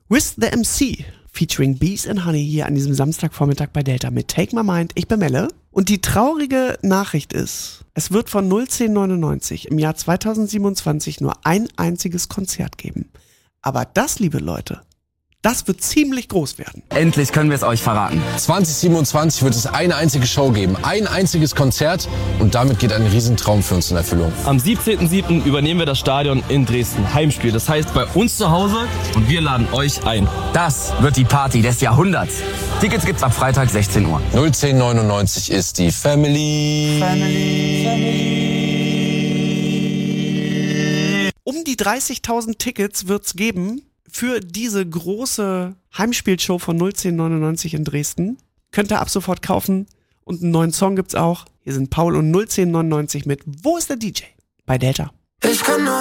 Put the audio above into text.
With the MC featuring Bees and Honey hier an diesem Samstagvormittag bei Delta mit Take My Mind. Ich bin Melle. Und die traurige Nachricht ist, es wird von 01099 im Jahr 2027 nur ein einziges Konzert geben. Aber das, liebe Leute, das wird ziemlich groß werden. Endlich können wir es euch verraten. 2027 wird es eine einzige Show geben, ein einziges Konzert und damit geht ein Riesentraum für uns in Erfüllung. Am 17.07. übernehmen wir das Stadion in Dresden. Heimspiel, das heißt bei uns zu Hause und wir laden euch ein. Das wird die Party des Jahrhunderts. Tickets gibt's ab Freitag 16 Uhr. 01099 ist die Family. Um die 30.000 Tickets wird's geben für diese große Heimspielshow von 01099 in Dresden. Könnt ihr ab sofort kaufen. Und einen neuen Song gibt's auch. Hier sind Paul und 01099 mit Wo ist der DJ? Bei Delta.